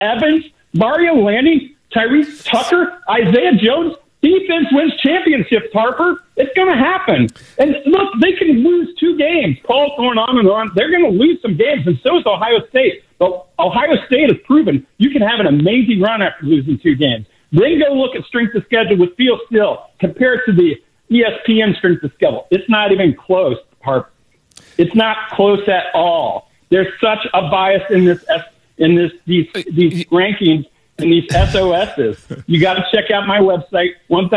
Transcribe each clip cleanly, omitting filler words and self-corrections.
Evans, Mario Lanning, Tyrese Tucker, Isaiah Jones. Defense wins championships, Harper. It's going to happen. And look, they can lose 2 games. Paul's going on and on. They're going to lose some games, and so is Ohio State. But Ohio State has proven you can have an amazing run after losing 2 games. Then go look at strength of schedule with Phil Steele compared to the ESPN strength of schedule. It's not even close, Harper. It's not close at all. There's such a bias in these rankings and these SOSs. You got to check out my website.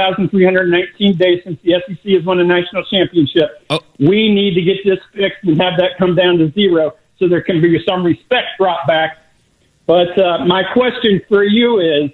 1,319 days since the SEC has won a national championship. Oh. We need to get this fixed and have that come down to 0 so there can be some respect brought back. But my question for you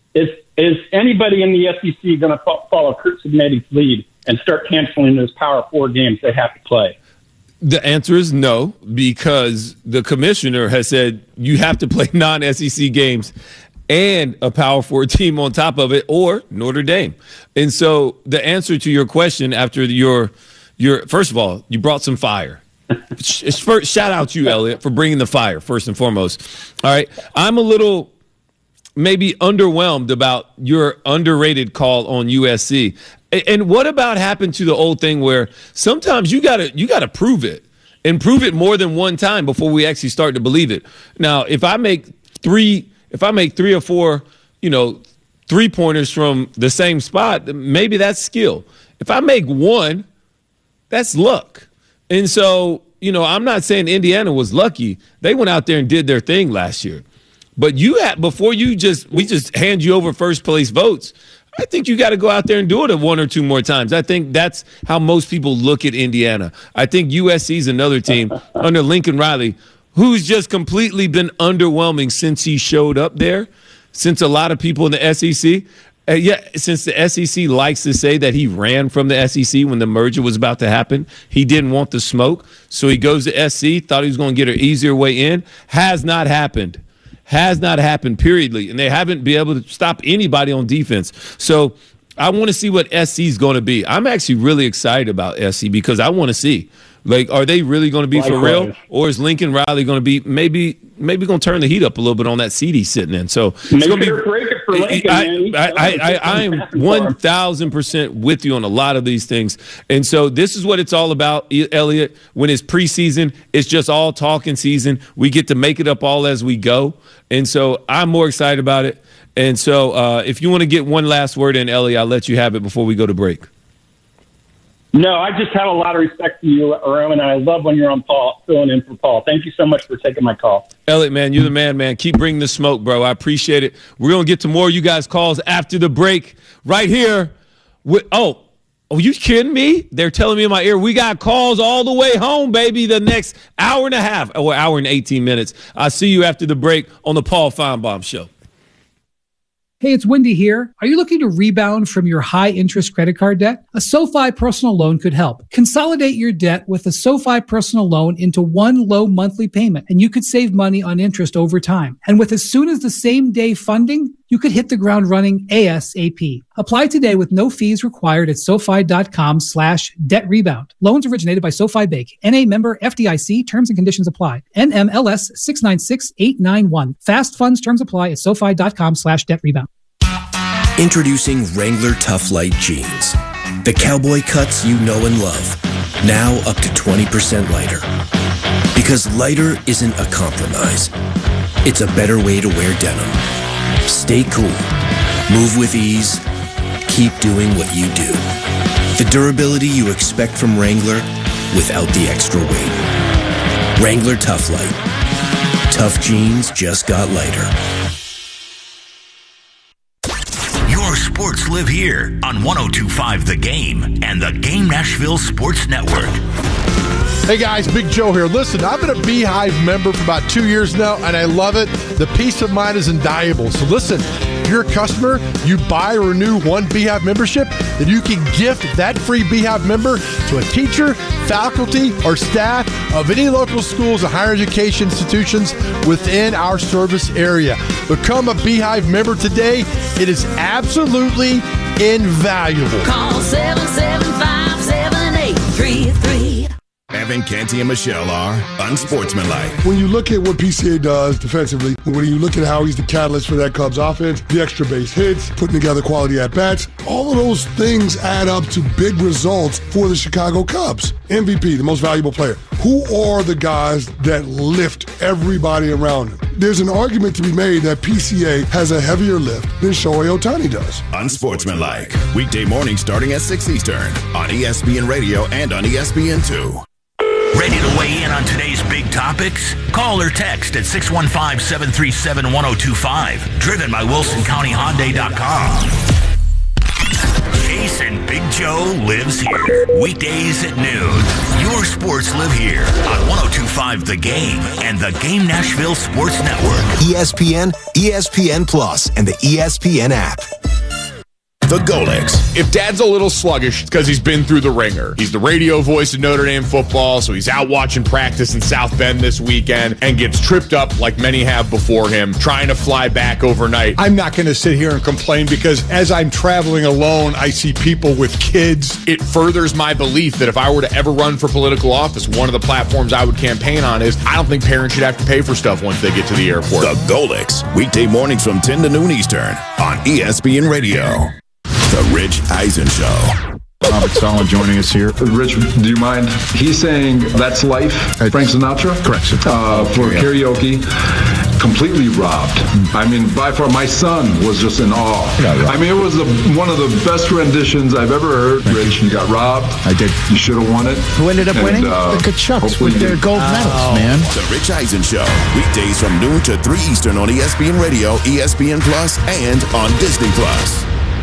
is anybody in the SEC going to follow Curt Cignetta's lead and start canceling those Power 4 games they have to play? The answer is no, because the commissioner has said you have to play non-SEC games and a Power 4 team on top of it, or Notre Dame. And so the answer to your question after your first of all, you brought some fire. First, shout out to you, Elliot, for bringing the fire, first and foremost. All right. I'm a little maybe underwhelmed about your underrated call on USC. And what about happened to the old thing where sometimes you gotta prove it and prove it more than one time before we actually start to believe it. Now, if I make 3 or 4, 3-pointers from the same spot, maybe that's skill. If I make 1, that's luck. And so, I'm not saying Indiana was lucky. They went out there and did their thing last year. But we just hand you over first place votes. I think you got to go out there and do it 1 or 2 more times. I think that's how most people look at Indiana. I think USC is another team under Lincoln Riley who's just completely been underwhelming since he showed up there, since a lot of people in the SEC. Since the SEC likes to say that he ran from the SEC when the merger was about to happen. He didn't want the smoke. So he goes to SC, thought he was going to get an easier way in. Has not happened, periodly. And they haven't been able to stop anybody on defense. So I want to see what SC is going to be. I'm actually really excited about SC because I want to see, are they really going to be for real? Or is Lincoln Riley going to be maybe going to turn the heat up a little bit on that seat he's sitting in? So it's going to be break it for Lincoln, I am 1,000% with you on a lot of these things. And so this is what it's all about, Elliot. When it's preseason, it's just all talking season. We get to make it up all as we go. And so I'm more excited about it. And so if you want to get one last word in, Elliot, I'll let you have it before we go to break. No, I just have a lot of respect for you, Roman, and I love when you're on Paul, filling in for Paul. Thank you so much for taking my call. Elliot, man, you're the man. Keep bringing the smoke, bro. I appreciate it. We're going to get to more of you guys' calls after the break right here. Oh, you kidding me? They're telling me in my ear, we got calls all the way home, baby, the next hour and a half, or hour and 18 minutes. I'll see you after the break on the Paul Feinbaum Show. Hey, it's Wendy here. Are you looking to rebound from your high-interest credit card debt? A SoFi personal loan could help. Consolidate your debt with a SoFi personal loan into one low monthly payment, and you could save money on interest over time. And with as soon as the same day funding, you could hit the ground running ASAP. Apply today with no fees required at SoFi.com/debt-rebound. Loans originated by SoFi Bank. NA member FDIC. Terms and conditions apply. NMLS 696891. Fast funds terms apply at SoFi.com/debt-rebound. Introducing Wrangler Tough Light Jeans. The cowboy cuts you know and love. Now up to 20% lighter. Because lighter isn't a compromise. It's a better way to wear denim. Stay cool. Move with ease. Keep doing what you do. The durability you expect from Wrangler without the extra weight. Wrangler Tough Light. Tough jeans just got lighter. Your sports live here on 102.5 The Game and the Game Nashville Sports Network. Hey guys, Big Joe here. Listen, I've been a Beehive member for about 2 years now, and I love it. The peace of mind is invaluable. So listen, if you're a customer, you buy or renew one Beehive membership, then you can gift that free Beehive member to a teacher, faculty, or staff of any local schools or higher education institutions within our service area. Become a Beehive member today. It is absolutely invaluable. Call 775-7833. Kevin, Canty, and Michelle are unsportsmanlike. When you look at what PCA does defensively, when you look at how he's the catalyst for that Cubs offense, the extra base hits, putting together quality at-bats, all of those things add up to big results for the Chicago Cubs. MVP, the most valuable player. Who are the guys that lift everybody around him? There's an argument to be made that PCA has a heavier lift than Shohei Ohtani does. Unsportsmanlike. Weekday mornings starting at 6 Eastern on ESPN Radio and on ESPN2. Ready to weigh in on today's big topics? Call or text at 615-737-1025. Driven by WilsonCountyHyundai.com. Jason Big Joe lives here. Weekdays at noon. Your sports live here on 102.5 The Game and the Game Nashville Sports Network. ESPN, ESPN Plus, and the ESPN app. The Golics. If Dad's a little sluggish, it's because he's been through the ringer. He's the radio voice of Notre Dame football, so he's out watching practice in South Bend this weekend and gets tripped up like many have before him, trying to fly back overnight. I'm not going to sit here and complain because as I'm traveling alone, I see people with kids. It furthers my belief that if I were to ever run for political office, one of the platforms I would campaign on is I don't think parents should have to pay for stuff once they get to the airport. The Golics. Weekday mornings from 10 to noon Eastern on ESPN Radio. The Rich Eisen Show. Robert Sala joining us here. Rich, do you mind? He's saying that's life. Frank Sinatra? Correct. For karaoke. Completely robbed. I mean, by far, my son was just in awe. I mean, it was one of the best renditions I've ever heard. Rich, you got robbed. I did. You should have won it. Who ended up winning? The Kachucks with their gold medals, man. The Rich Eisen Show. Weekdays from noon to 3 Eastern on ESPN Radio, ESPN Plus, and on Disney Plus.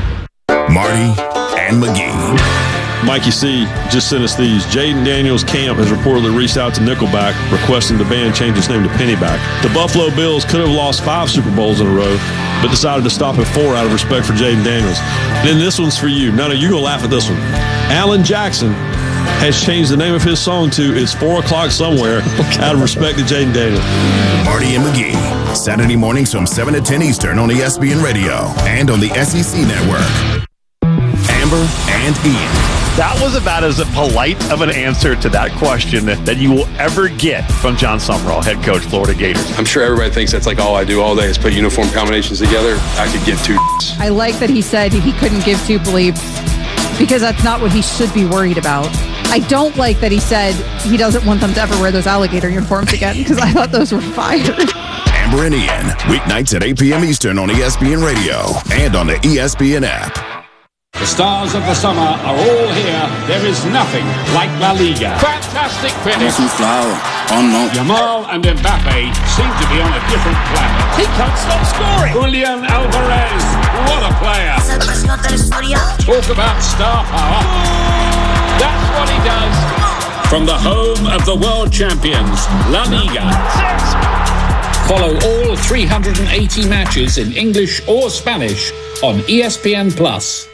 Marty and McGee. Mikey C. just sent us these. Jaden Daniels' camp has reportedly reached out to Nickelback requesting the band change its name to Pennyback. The Buffalo Bills could have lost 5 Super Bowls in a row, but decided to stop at 4 out of respect for Jaden Daniels. And then this one's for you. Now, you're going to laugh at this one. Alan Jackson has changed the name of his song to It's 4 O'Clock Somewhere out of respect to Jaden Daniels. Marty and McGee. Saturday mornings from 7 to 10 Eastern on ESPN Radio and on the SEC Network. Amber and Ian. That was about as polite of an answer to that question that you will ever get from John Summerall, head coach, Florida Gators. I'm sure everybody thinks that's like all I do all day is put uniform combinations together. I could give 2. I like that he said he couldn't give 2 bleeps because that's not what he should be worried about. I don't like that he said he doesn't want them to ever wear those alligator uniforms again because I thought those were fire. Amber and Ian, weeknights at 8 p.m. Eastern on ESPN Radio and on the ESPN app. The stars of the summer are all here. There is nothing like La Liga. Fantastic finish. Yamal and Mbappe seem to be on a different planet. He can't stop scoring. Julian Alvarez, what a player. Talk about star power. That's what he does. From the home of the world champions, La Liga. Follow all 380 matches in English or Spanish on ESPN Plus.